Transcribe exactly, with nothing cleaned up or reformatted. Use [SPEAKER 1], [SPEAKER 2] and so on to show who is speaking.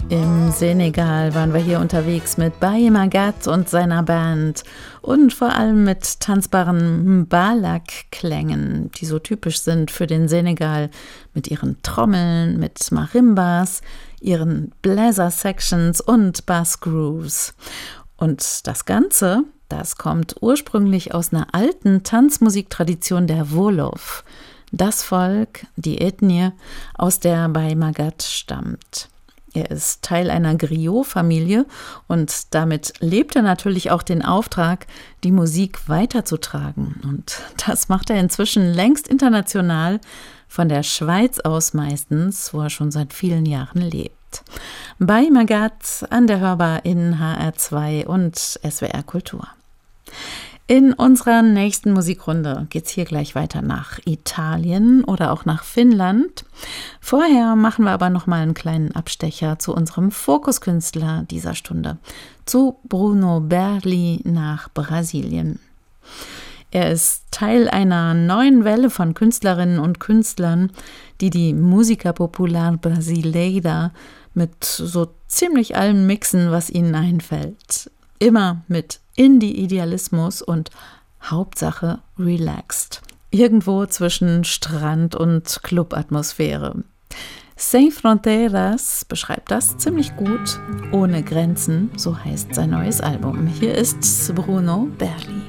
[SPEAKER 1] Im Senegal waren wir hier unterwegs mit Baye Magat und seiner Band und vor allem mit tanzbaren Mbalak-Klängen, die so typisch sind für den Senegal, mit ihren Trommeln, mit Marimbas, ihren Bläser-Sections und Bass-Grooves. Und das Ganze, das kommt ursprünglich aus einer alten Tanzmusiktradition der Wolof, das Volk, die Ethnie, aus der Baye Magat stammt. Er ist Teil einer Griot-Familie und damit lebt er natürlich auch den Auftrag, die Musik weiterzutragen. Und das macht er inzwischen längst international, von der Schweiz aus meistens, wo er schon seit vielen Jahren lebt. Baye Magat an der Hörbar in H R zwei und S W R Kultur. In unserer nächsten Musikrunde geht's hier gleich weiter nach Italien oder auch nach Finnland. Vorher machen wir aber noch mal einen kleinen Abstecher zu unserem Fokuskünstler dieser Stunde, zu Bruno Berli nach Brasilien. Er ist Teil einer neuen Welle von Künstlerinnen und Künstlern, die die Música Popular Brasileira mit so ziemlich allem mixen, was ihnen einfällt. Immer mit Indie-Idealismus und Hauptsache relaxed. Irgendwo zwischen Strand und Clubatmosphäre. Sem Fronteiras beschreibt das ziemlich gut. Ohne Grenzen, so heißt sein neues Album. Hier ist Bruno Berli.